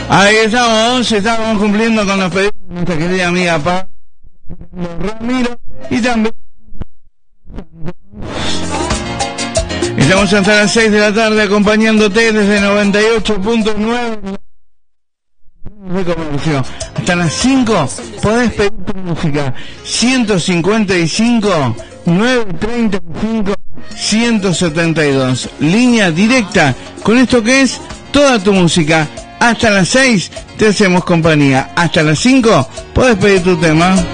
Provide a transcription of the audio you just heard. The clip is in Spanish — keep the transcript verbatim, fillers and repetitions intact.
Ahí estamos, estamos cumpliendo con los pedidos de nuestra querida amiga Pablo Ramiro y también estamos hasta las seis de la tarde acompañándote desde noventa y ocho punto nueve de comercio. Hasta las cinco podés pedir tu música. ciento cincuenta y cinco, novecientos treinta y cinco, ciento setenta y dos. Línea directa con esto que es toda tu música. Hasta las seis te hacemos compañía. Hasta las cinco podés pedir tu tema.